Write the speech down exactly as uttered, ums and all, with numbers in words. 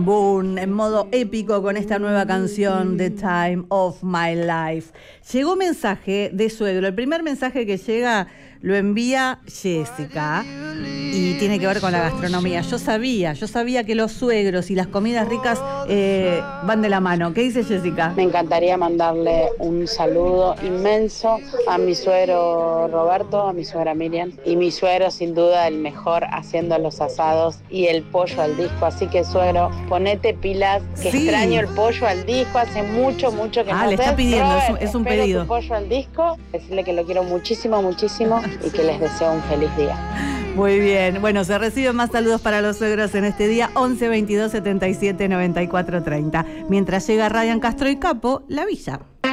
Boom, en modo épico con esta nueva canción The Time of My Life. Llegó mensaje de suegro. El primer mensaje que llega lo envía Jessica y tiene que ver con la gastronomía. Yo sabía, yo sabía que los suegros y las comidas ricas eh, van de la mano. ¿Qué dice Jessica? Me encantaría mandarle un saludo inmenso a mi suegro Roberto, a mi suegra Miriam y mi suegro sin duda el mejor haciendo los asados y el pollo al disco. Así que suegro, ponete pilas, que sí. extraño el pollo al disco, hace mucho, mucho que ah, no le está pidiendo, Robert, es un, es un espero pedido. Tu pollo al disco, decirle que lo quiero muchísimo, muchísimo y que les deseo un feliz día. Muy bien, bueno, se reciben más saludos para los suegros en este día, once veintidós setenta y siete noventa y cuatro treinta. Mientras llega Ryan Castro y Capo, La Villa.